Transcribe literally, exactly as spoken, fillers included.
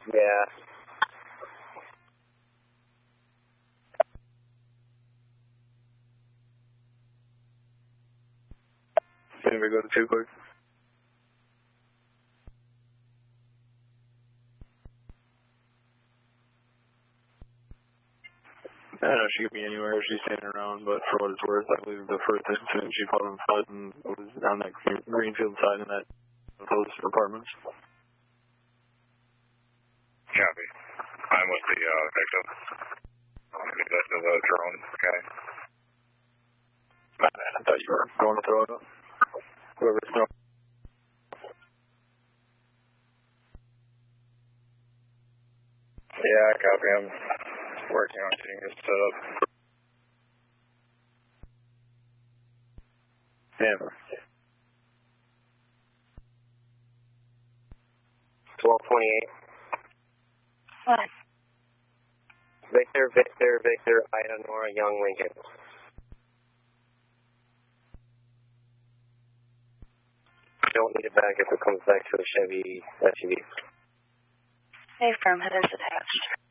Yeah. Anybody go to two quick? I don't know if she could be anywhere if she's standing around, but for what it's worth, I believe the first incident she fought on foot and was on that green, Greenfield side in that those apartments. Copy. I'm with the uh, victim. Maybe that's the drone guy. I thought you were going to throw it up. Whoever's throwing. Yeah, copy. I'm working on getting this set up. Yeah. twelve twenty-eight. What? Victor, Victor, Victor, Ida, Nora, Young, Lincoln. Don't need it back if it comes back to a Chevy S U V. Hey, firm, headers attached.